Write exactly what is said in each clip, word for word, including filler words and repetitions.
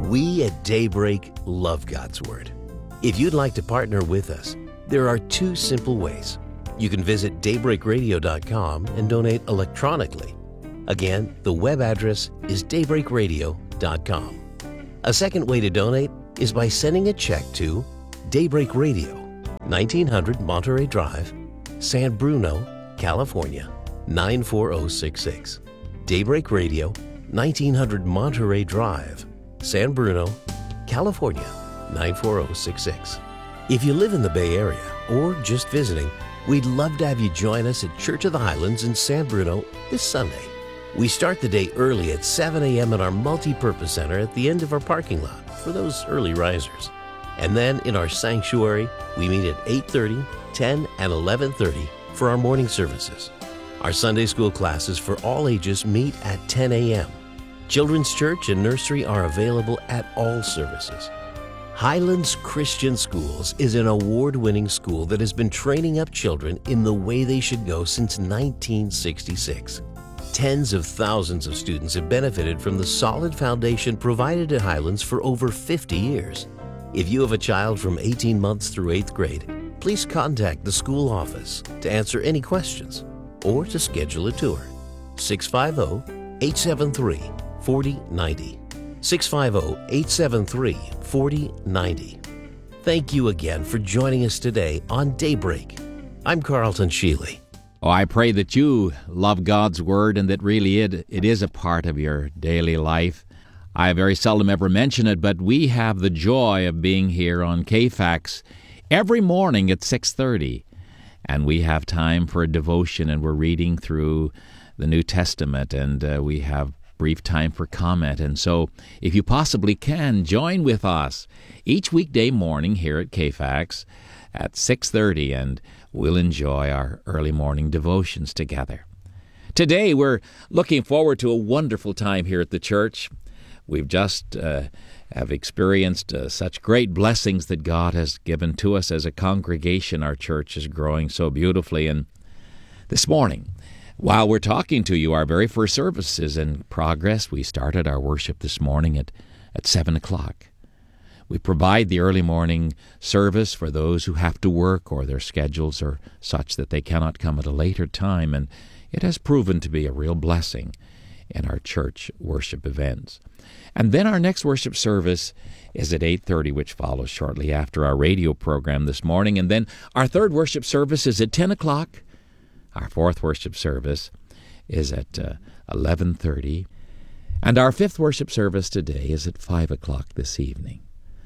We at Daybreak love God's Word. If you'd like to partner with us, there are two simple ways. You can visit daybreak radio dot com and donate electronically. Again, the web address is daybreak radio dot com. A second way to donate is by sending a check to Daybreak Radio, nineteen hundred Monterey Drive, San Bruno, California, nine four zero six six. Daybreak Radio, nineteen hundred Monterey Drive, San Bruno, California, nine four zero six six. If you live in the Bay Area or just visiting, we'd love to have you join us at Church of the Highlands in San Bruno this Sunday. We start the day early at seven a.m. at our multi-purpose center at the end of our parking lot for those early risers. And then in our sanctuary, we meet at eight thirty, ten, and eleven thirty for our morning services. Our Sunday school classes for all ages meet at ten a.m. Children's church and nursery are available at all services. Highlands Christian Schools is an award-winning school that has been training up children in the way they should go since nineteen sixty-six. Tens of thousands of students have benefited from the solid foundation provided at Highlands for over fifty years. If you have a child from eighteen months through eighth grade, please contact the school office to answer any questions or to schedule a tour. six five zero, eight seven three, four zero nine zero. six five zero, eight seven three, four zero nine zero. Thank you again for joining us today on Daybreak. I'm Carlton Sheely. Oh, I pray that you love God's Word and that really it, it is a part of your daily life. I very seldom ever mention it, but we have the joy of being here on K F A X every morning at six thirty. And we have time for a devotion, and we're reading through the New Testament, and uh, we have brief time for comment. And so if you possibly can, join with us each weekday morning here at K F A X at six thirty, and we'll enjoy our early morning devotions together. Today we're looking forward to a wonderful time here at the church. We've just uh, have experienced uh, such great blessings that God has given to us as a congregation. Our church is growing so beautifully. And this morning, while we're talking to you, our very first service is in progress. We started our worship this morning at, at seven o'clock. We provide the early morning service for those who have to work or their schedules are such that they cannot come at a later time, and it has proven to be a real blessing in our church worship events. And then our next worship service is at eight thirty, which follows shortly after our radio program this morning. And then our third worship service is at ten o'clock. Our fourth worship service is at uh, eleven thirty. And our fifth worship service today is at five o'clock this evening.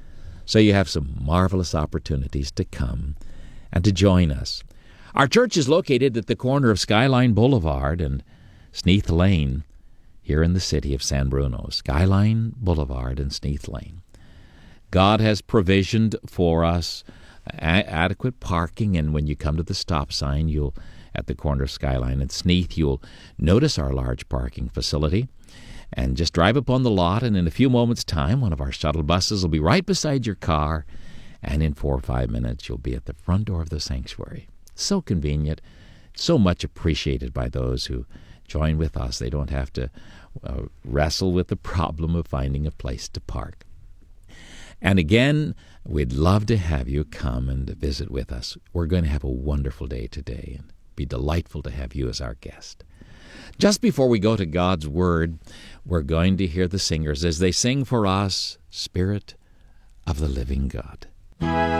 So you have some marvelous opportunities to come and to join us. Our church is located at the corner of Skyline Boulevard and Sneath Lane here in the city of San Bruno. Skyline Boulevard and Sneath Lane. God has provisioned for us a- adequate parking, and when you come to the stop sign, you'll at the corner of Skyline and Sneath, you'll notice our large parking facility. And just drive up on the lot, and in a few moments' time, one of our shuttle buses will be right beside your car, and in four or five minutes, you'll be at the front door of the sanctuary. So convenient, so much appreciated by those who join with us. They don't have to uh, wrestle with the problem of finding a place to park. And again, we'd love to have you come and visit with us. We're going to have a wonderful day today, and be delightful to have you as our guest. Just before we go to God's Word, we're going to hear the singers as they sing for us, Spirit of the Living God.